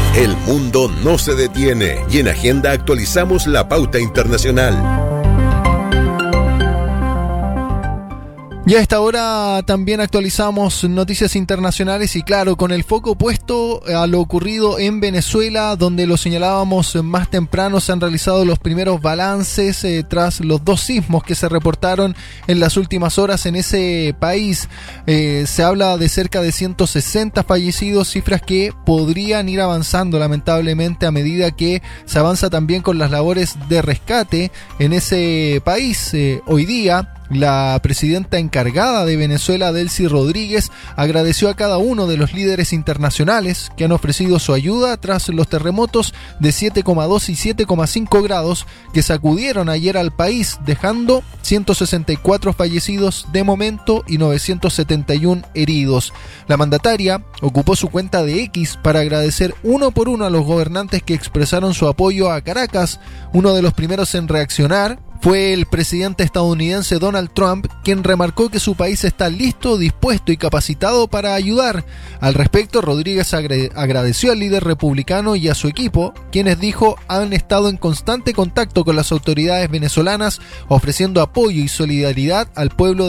El mundo no se detiene y en Agenda actualizamos la pauta internacional. Y a esta hora también actualizamos noticias internacionales y claro, con el foco puesto a lo ocurrido en Venezuela, donde lo señalábamos más temprano, se han realizado los primeros balances tras los 2 sismos que se reportaron en las últimas horas en ese país. Se habla de cerca de 160 fallecidos, cifras que podrían ir avanzando lamentablemente a medida que se avanza también con las labores de rescate en ese país. Hoy día, la presidenta encargada de Venezuela, Delcy Rodríguez, agradeció a cada uno de los líderes internacionales que han ofrecido su ayuda tras los terremotos de 7,2 y 7,5 grados que sacudieron ayer al país, dejando 164 fallecidos de momento y 971 heridos. La mandataria ocupó su cuenta de X para agradecer uno por uno a los gobernantes que expresaron su apoyo a Caracas. Uno de los primeros en reaccionar fue el presidente estadounidense Donald Trump, quien remarcó que su país está listo, dispuesto y capacitado para ayudar. Al respecto, Rodríguez agradeció al líder republicano y a su equipo, quienes dijo han estado en constante contacto con las autoridades venezolanas, ofreciendo apoyo y solidaridad al pueblo